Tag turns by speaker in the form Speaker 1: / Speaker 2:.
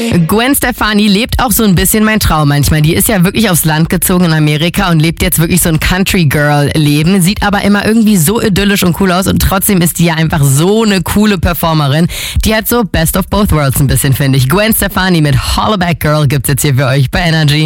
Speaker 1: Gwen Stefani lebt auch so ein bisschen mein Traum manchmal. Die ist ja wirklich aufs Land gezogen in Amerika und lebt jetzt wirklich so ein Country-Girl-Leben. Sieht aber immer irgendwie so idyllisch und cool aus und trotzdem ist die ja einfach so eine coole Performerin. Die hat so Best of Both Worlds ein bisschen, finde ich. Gwen Stefani mit Hollaback Girl gibt's jetzt hier für euch bei Energy.